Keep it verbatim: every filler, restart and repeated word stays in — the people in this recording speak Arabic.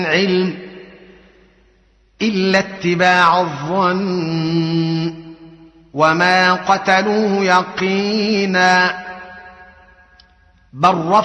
علم إلا اتباع الظن وما قتلوه يقينا بل